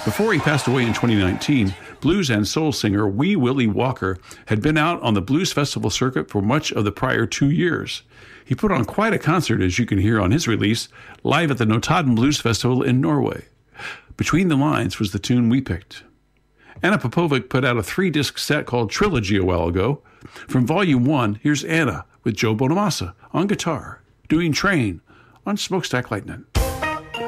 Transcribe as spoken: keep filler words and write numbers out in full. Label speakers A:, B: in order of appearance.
A: Before he passed away in twenty nineteen, blues and soul singer Wee Willie Walker had been out on the blues festival circuit for much of the prior two years. He put on quite a concert, as you can hear on his release, live at the Notodden Blues Festival in Norway. Between the Lines was the tune we picked. Anna Popovic put out a three-disc set called Trilogy a while ago. From Volume one, here's Anna with Joe Bonamassa on guitar, doing Train on Smokestack Lightning.